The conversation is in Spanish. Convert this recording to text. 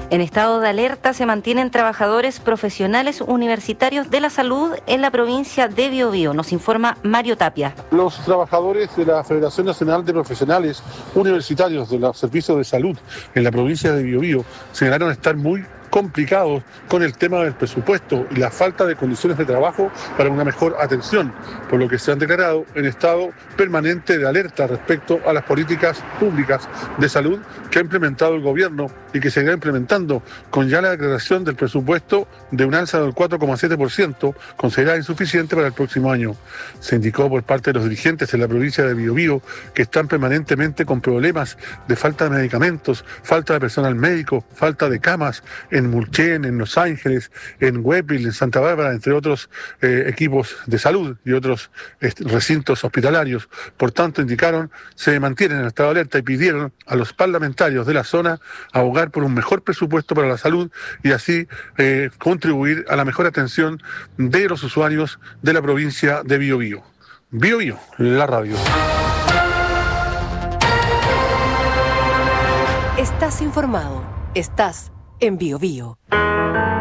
En estado de alerta se mantienen trabajadores profesionales universitarios de la salud en la provincia de Biobío. Nos informa Mario Tapia. Los trabajadores de la Federación Nacional de Profesionales Universitarios de los Servicios de Salud en la provincia de Biobío señalaron estar muy complicados con el tema del presupuesto y la falta de condiciones de trabajo para una mejor atención, por lo que se han declarado en estado permanente de alerta respecto a las políticas públicas de salud que ha implementado el gobierno y que seguirá implementando, con ya la declaración del presupuesto de un alza del 4,7%, considerada insuficiente para el próximo año. Se indicó por parte de los dirigentes en la provincia de Biobío que están permanentemente con problemas de falta de medicamentos, falta de personal médico, falta de camas en Mulchen, en Los Ángeles, en Webbil, en Santa Bárbara, entre otros equipos de salud y otros recintos hospitalarios. Por tanto, indicaron, se mantienen en estado de alerta y pidieron a los parlamentarios de la zona abogar por un mejor presupuesto para la salud y así contribuir a la mejor atención de los usuarios de la provincia de Biobío. Biobío, la radio. Estás informado. Estás en Biobío.